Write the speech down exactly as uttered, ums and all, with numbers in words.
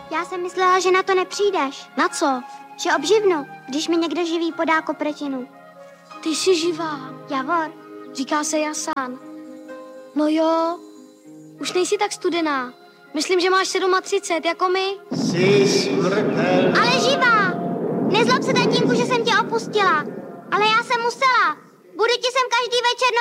Já jsem myslela, že na to nepřijdeš. Na co? Že obživnu, když mi někdo živý podá kopretinu. Ty jsi živá. Javor. Říká se Jasán. No jo, už nejsi tak studená. Myslím, že máš třicet sedm, jako my. Jsi smrtelná. Ale živá! Nezlob se, tatínku, že jsem tě opustila. Ale já jsem musela. Budu ti sem každý večer